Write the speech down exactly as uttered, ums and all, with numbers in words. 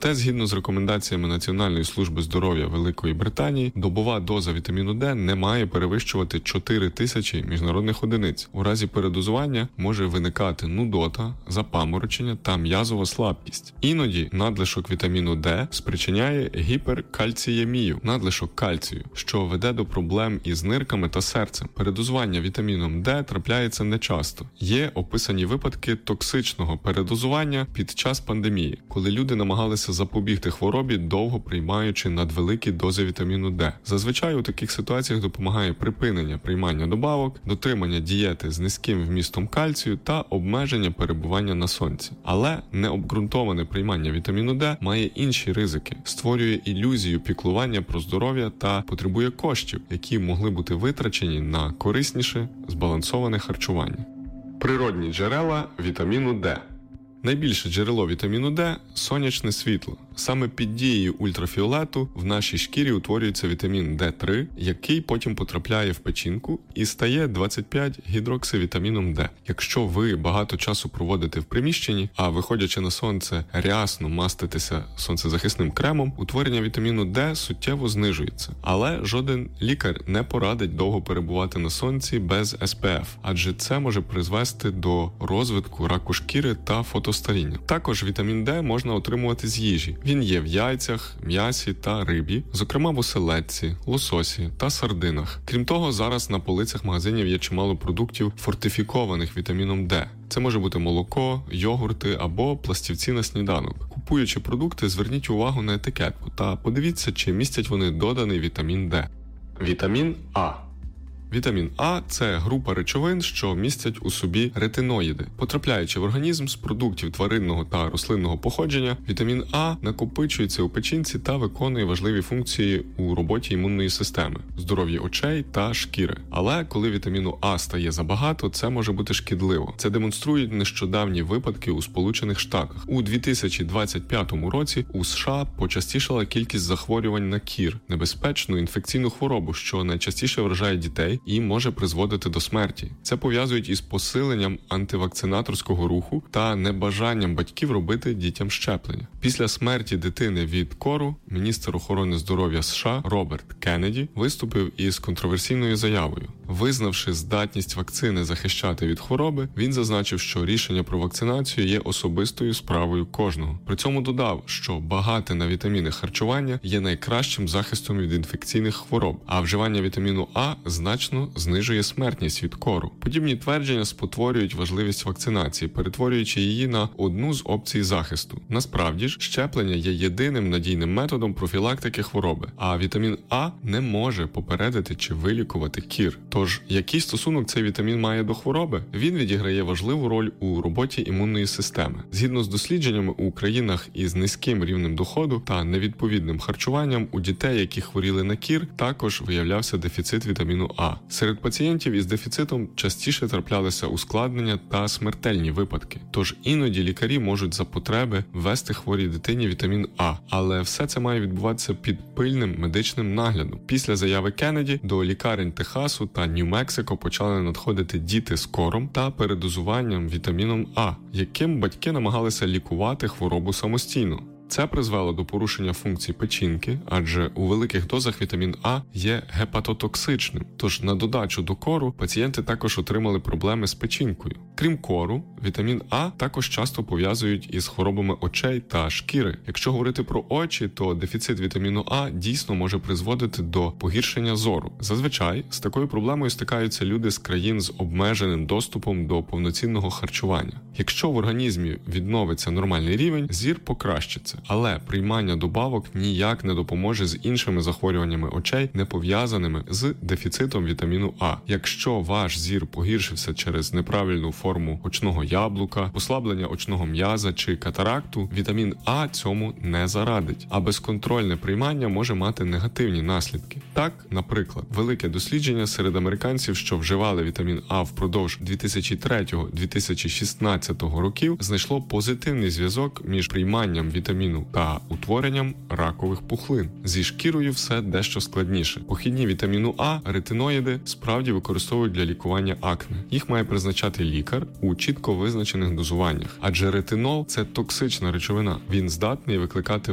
Проте, згідно з рекомендаціями Національної служби здоров'я Великої Британії, добова доза вітаміну Д не має перевищувати чотири тисячі міжнародних одиниць. У разі передозування може виникати нудота, запаморочення та м'язова слабкість. Іноді надлишок вітаміну Д спричиняє гіперкальціємію, надлишок кальцію, що веде до проблем із нирками та серцем. Передозування вітаміном Д трапляється нечасто. Є описані випадки токсичного передозування під час пандемії, коли люди намагалися запобігти хворобі, довго приймаючи надвеликі дози вітаміну Д. Зазвичай у таких ситуаціях допомагає припинення приймання добавок, дотримання дієти з низьким вмістом кальцію та обмеження перебування на сонці. Але необґрунтоване приймання вітаміну Д має інші ризики, створює ілюзію піклування про здоров'я та потребує коштів, які могли бути витрачені на корисніше, збалансоване харчування. Природні джерела вітаміну Д. Найбільше джерело вітаміну Д – сонячне світло. Саме під дією ультрафіолету в нашій шкірі утворюється вітамін Д три, який потім потрапляє в печінку і стає двадцять п'ять гідроксивітаміном Д. Якщо ви багато часу проводите в приміщенні, а виходячи на сонце рясно маститеся сонцезахисним кремом, утворення вітаміну Д суттєво знижується. Але жоден лікар не порадить довго перебувати на сонці без ес пе еф, адже це може призвести до розвитку раку шкіри та фотостаріння. Також вітамін Д можна отримувати з їжі. Він є в яйцях, м'ясі та рибі, зокрема в оселедці, лососі та сардинах. Крім того, зараз на полицях магазинів є чимало продуктів, фортифікованих вітаміном Д. Це може бути молоко, йогурти або пластівці на сніданок. Купуючи продукти, зверніть увагу на етикетку та подивіться, чи містять вони доданий вітамін Д. Вітамін А. Вітамін А – це група речовин, що містять у собі ретиноїди. Потрапляючи в організм з продуктів тваринного та рослинного походження, вітамін А накопичується у печінці та виконує важливі функції у роботі імунної системи, здоров'ї очей та шкіри. Але коли вітаміну А стає забагато, це може бути шкідливо. Це демонструють нещодавні випадки у Сполучених Штатах. У дві тисячі двадцять п'ятому році у США почастішала кількість захворювань на кір – небезпечну інфекційну хворобу, що найчастіше вражає дітей і може призводити до смерті. Це пов'язують із посиленням антивакцинаторського руху та небажанням батьків робити дітям щеплення. Після смерті дитини від кору міністр охорони здоров'я США Роберт Кеннеді виступив із контроверсійною заявою. Визнавши здатність вакцини захищати від хвороби, він зазначив, що рішення про вакцинацію є особистою справою кожного. При цьому додав, що багате на вітаміни харчування є найкращим захистом від інфекційних хвороб, а вживання вітаміну А значно знижує смертність від кору. Подібні твердження спотворюють важливість вакцинації, перетворюючи її на одну з опцій захисту. Насправді ж, щеплення є єдиним надійним методом профілактики хвороби, а вітамін А не може попередити чи вилікувати кір. Тож, який стосунок цей вітамін має до хвороби? Він відіграє важливу роль у роботі імунної системи. Згідно з дослідженнями, у країнах із низьким рівнем доходу та невідповідним харчуванням у дітей, які хворіли на кір, також виявлявся дефіцит вітаміну А. Серед пацієнтів із дефіцитом частіше траплялися ускладнення та смертельні випадки. Тож іноді лікарі можуть за потреби ввести хворій дитині вітамін А. Але все це має відбуватися під пильним медичним наглядом. Після заяви Кеннеді до лікарень Техасу та Нью-Мексико почали надходити діти з кором та передозуванням вітаміном А, яким батьки намагалися лікувати хворобу самостійно. Це призвело до порушення функцій печінки, адже у великих дозах вітамін А є гепатотоксичним. Тож на додачу до кору пацієнти також отримали проблеми з печінкою. Крім кору, вітамін А також часто пов'язують із хворобами очей та шкіри. Якщо говорити про очі, то дефіцит вітаміну А дійсно може призводити до погіршення зору. Зазвичай з такою проблемою стикаються люди з країн з обмеженим доступом до повноцінного харчування. Якщо в організмі відновиться нормальний рівень, зір покращиться. Але приймання добавок ніяк не допоможе з іншими захворюваннями очей, не пов'язаними з дефіцитом вітаміну А. Якщо ваш зір погіршився через неправильну форму очного яблука, послаблення очного м'яза чи катаракту, вітамін А цьому не зарадить, а безконтрольне приймання може мати негативні наслідки. Так, наприклад, велике дослідження серед американців, що вживали вітамін А впродовж дві тисячі третього - дві тисячі шістнадцятого років, знайшло позитивний зв'язок між прийманням вітаміну та утворенням ракових пухлин. Зі шкірою все дещо складніше. Похідні вітаміну А, ретиноїди, справді використовують для лікування акне. Їх має призначати лікар у чітко визначених дозуваннях, адже ретинол – це токсична речовина. Він здатний викликати